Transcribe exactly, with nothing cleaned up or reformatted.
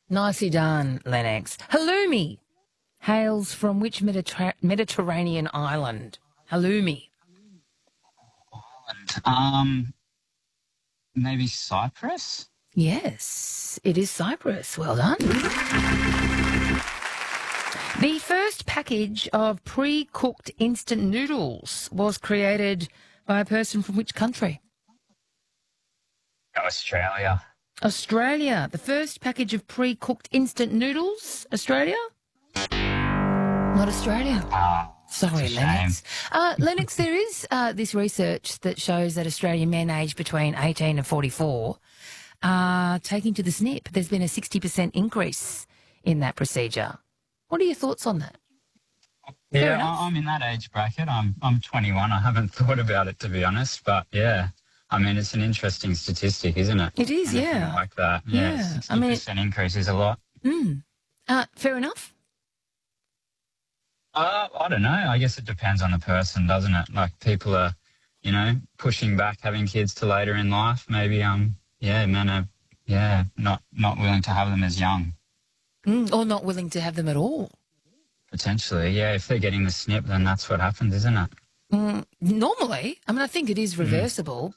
Nicely done, Lennox. Halloumi hails from which Mediter- Mediterranean island? Halloumi. Um, maybe Cyprus? Yes, it is Cyprus. Well done. The first package of pre-cooked instant noodles was created by a person from which country? Australia. Australia. The first package of pre-cooked instant noodles? Australia? Not Australia. Ah, Sorry, it's a Lennox. shame. Uh, Lennox, there is uh, this research that shows that Australian men aged between eighteen and forty-four are taking to the snip. There's been a sixty percent increase in that procedure. What are your thoughts on that? Fair Yeah, enough. I- I'm in that age bracket. I'm I'm twenty-one. I haven't thought about it, to be honest, but yeah. I mean, it's an interesting statistic, isn't it? It is, Anything yeah. like that. Yeah, Yeah, I sixty mean- percent increase is a lot. Mm. Uh, fair enough. Uh, I don't know. I guess it depends on the person, doesn't it? Like people are, you know, pushing back having kids to later in life. Maybe, um, yeah, men are, yeah, not not willing to have them as young. Mm, or not willing to have them at all. Potentially, yeah. If they're getting the snip, then that's what happens, isn't it? Mm, normally, I mean, I think it is reversible,